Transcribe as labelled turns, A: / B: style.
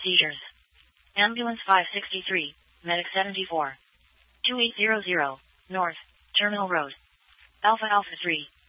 A: seizures. Ambulance 563, Medic 74. 2800, North, Terminal Road. Alpha Alpha 3.